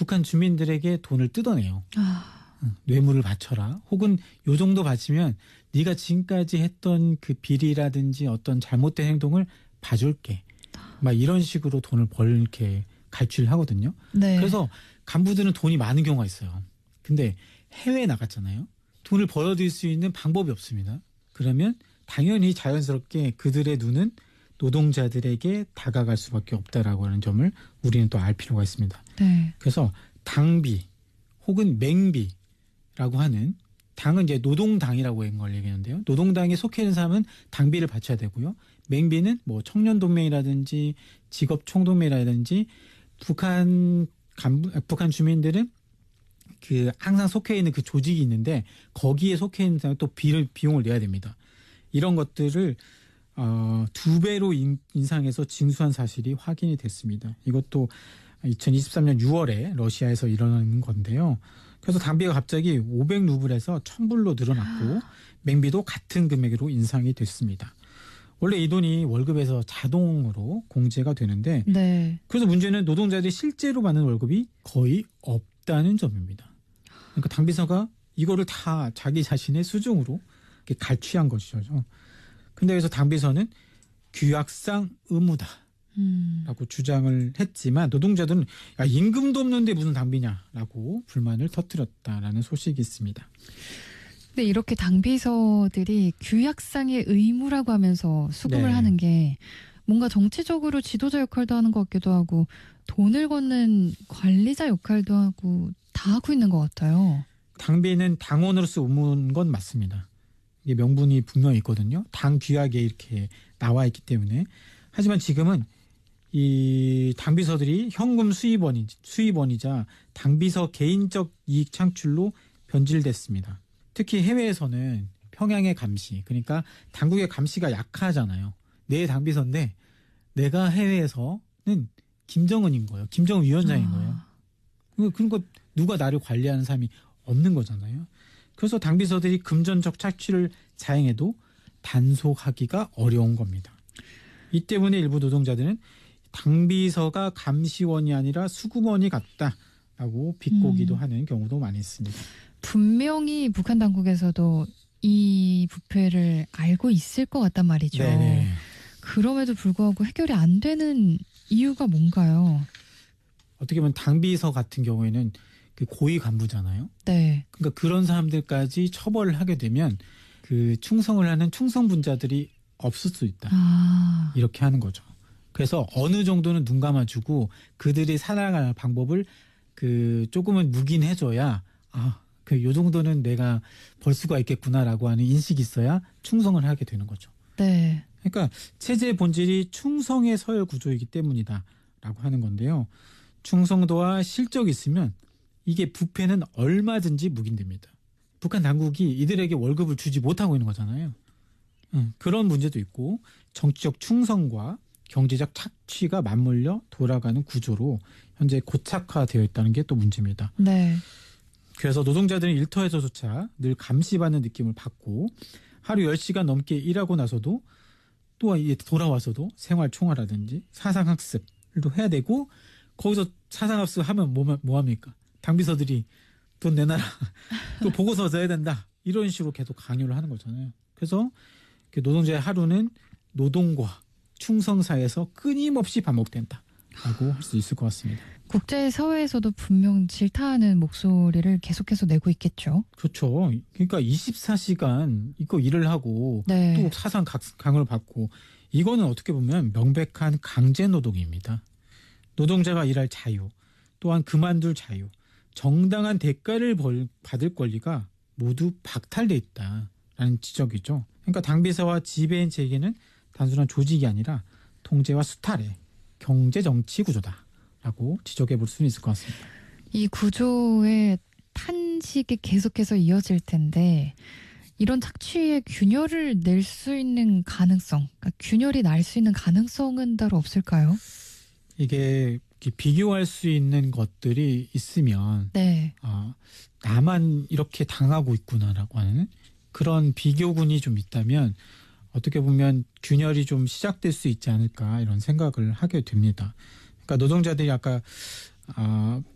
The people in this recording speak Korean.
북한 주민들에게 돈을 뜯어내요. 뇌물을 바쳐라. 혹은 요 정도 바치면 네가 지금까지 했던 그 비리라든지 어떤 잘못된 행동을 봐줄게. 막 이런 식으로 돈을 벌게 갈취를 하거든요. 네. 그래서 간부들은 돈이 많은 경우가 있어요. 근데 해외에 나갔잖아요. 돈을 벌어들일 수 있는 방법이 없습니다. 그러면 당연히 자연스럽게 그들의 눈은 노동자들에게 다가갈 수밖에 없다라고 하는 점을 우리는 또 알 필요가 있습니다. 네. 그래서 당비 혹은 맹비라고 하는 당은 이제 노동당이라고 하는 걸 얘기하는데요. 노동당에 속해 있는 사람은 당비를 바쳐야 되고요. 맹비는 뭐 청년동맹이라든지 직업총동맹이라든지 북한 주민들은 그 항상 속해 있는 그 조직이 있는데 거기에 속해 있는 사람은 또 비용을 내야 됩니다. 이런 것들을 2배로 인상해서 징수한 사실이 확인이 됐습니다. 이것도 2023년 6월에 러시아에서 일어나는 건데요. 그래서 당비가 갑자기 500루블에서 1000불로 늘어났고 맹비도 같은 금액으로 인상이 됐습니다. 원래 이 돈이 월급에서 자동으로 공제가 되는데 네. 그래서 문제는 노동자들이 실제로 받는 월급이 거의 없다는 점입니다. 그러니까 당비서가 이거를 다 자기 자신의 수중으로 이렇게 갈취한 것이죠. 근데 여기서 당비서는 규약상 의무다라고 주장을 했지만 노동자들은 야, 임금도 없는데 무슨 당비냐라고 불만을 터뜨렸다라는 소식이 있습니다. 근데 이렇게 당비서들이 규약상의 의무라고 하면서 수긍을 네. 하는 게 뭔가 정치적으로 지도자 역할도 하는 것 같기도 하고 돈을 걷는 관리자 역할도 하고 다 하고 있는 것 같아요. 당비는 당원으로서 의무인 건 맞습니다. 이게 명분이 분명히 있거든요. 당 규약에 이렇게 나와 있기 때문에. 하지만 지금은 이 당비서들이 현금 수입원이자 당비서 개인적 이익 창출로 변질됐습니다. 특히 해외에서는 평양의 감시, 그러니까 당국의 감시가 약하잖아요. 내 당비서인데 내가 해외에서는 김정은인 거예요. 김정은 위원장인 거예요. 그러니까 누가 나를 관리하는 사람이 없는 거잖아요. 그래서 당비서들이 금전적 착취를 자행해도 단속하기가 어려운 겁니다. 이 때문에 일부 노동자들은 당비서가 감시원이 아니라 수금원이 같다라고 비꼬기도 하는 경우도 많이 있습니다. 분명히 북한 당국에서도 이 부패를 알고 있을 것 같단 말이죠. 네네. 그럼에도 불구하고 해결이 안 되는 이유가 뭔가요? 어떻게 보면 당비서 같은 경우에는 그 고위 간부잖아요. 네. 그러니까 그런 사람들까지 처벌을 하게 되면 그 충성을 하는 충성분자들이 없을 수 있다. 이렇게 하는 거죠. 그래서 어느 정도는 눈 감아주고 그들이 살아갈 방법을 그 조금은 묵인해줘야 요 정도는 내가 벌 수가 있겠구나라고 하는 인식이 있어야 충성을 하게 되는 거죠. 네. 그러니까 체제의 본질이 충성의 서열 구조이기 때문이다라고 하는 건데요. 충성도와 실적이 있으면 이게 부패는 얼마든지 묵인됩니다. 북한 당국이 이들에게 월급을 주지 못하고 있는 거잖아요. 그런 문제도 있고 정치적 충성과 경제적 착취가 맞물려 돌아가는 구조로 현재 고착화되어 있다는 게 또 문제입니다. 네. 그래서 노동자들은 일터에서조차 늘 감시받는 느낌을 받고 하루 10시간 넘게 일하고 나서도 또 돌아와서도 생활총화라든지 사상학습도 해야 되고 거기서 사상학습 하면 뭐 합니까? 당비서들이 돈 내놔라. 또 보고서 써야 된다. 이런 식으로 계속 강요를 하는 거잖아요. 그래서 노동자의 하루는 노동과 충성 사이에서 끊임없이 반복된다라고 할 수 있을 것 같습니다. 국제사회에서도 분명 질타하는 목소리를 계속해서 내고 있겠죠. 그렇죠. 그러니까 24시간 이거 일을 하고 네. 또 사상 강요를 받고 이거는 어떻게 보면 명백한 강제노동입니다. 노동자가 일할 자유, 또한 그만둘 자유, 정당한 대가를 받을 권리가 모두 박탈돼 있다라는 지적이죠. 그러니까 당비서와 지배인 체계는 단순한 조직이 아니라 통제와 수탈의 경제정치 구조다라고 지적해 볼 수는 있을 것 같습니다. 이 구조의 탄식이 계속해서 이어질 텐데 이런 착취의 균열을 낼 수 있는 가능성, 그러니까 균열이 날 수 있는 가능성은 따로 없을까요? 이게 비교할 수 있는 것들이 있으면 네. 나만 이렇게 당하고 있구나라고 하는 그런 비교군이 좀 있다면 어떻게 보면 균열이 좀 시작될 수 있지 않을까 이런 생각을 하게 됩니다. 그러니까 노동자들이 아까